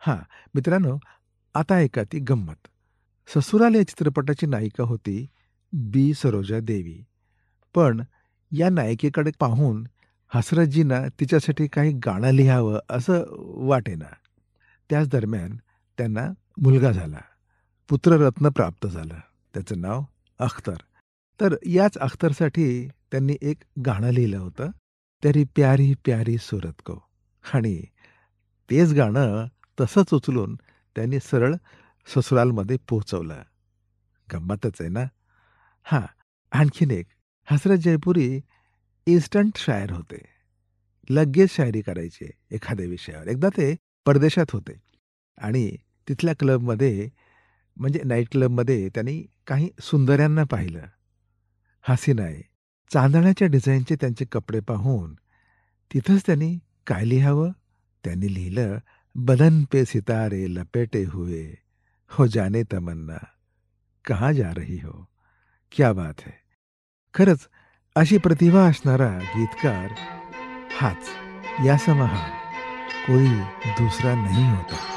हां, मित्रांनो, आता ऐका ती गंमत. ससुराल या चित्रपटाची नायिका होती बी. सरोजा देवी. पण या नायिकेकडे पाहून हसरतजींना तिच्यासाठी काही गाणं लिहावं असं वाटेना. त्याच दरम्यान त्यांना मुलगा झाला. पुत्ररत्न प्राप्त झालं. त्याचं नाव अख्तर. तर याच अख्तरसाठी त्यांनी एक गाणं लिहिलं होतं. तेरी प्यारी प्यारी सूरत को. आणि तेच गाणं तसंच उचलून त्यांनी सरळ ससुरालमध्ये पोहोचवलं. गंमतच आहे ना? हां, आणखीन एक हसरत जयपुरी इन्स्टंट शायर होते. लगेच शायरी करायचे एखाद्या विषयावर. एकदा ते परदेशात होते आणि तिथल्या क्लबमध्ये म्हणजे नाईट क्लबमध्ये त्यांनी काही सुंदर्यांना पाहिलं. हसीनाये, चांदण्याच्या डिझाईनचे त्यांचे कपडे पाहून तिथंच त्यांनी काय लिहावं? त्यांनी लिहिलं, बदन पे सितारे लपेटे हुए, हो जाने तमन्ना, कहाँ जा रही हो? क्या बात है! खरंच अशी प्रतिभा असणारा गीतकार हाच, यासमहा कोई दूसरा नहीं होता.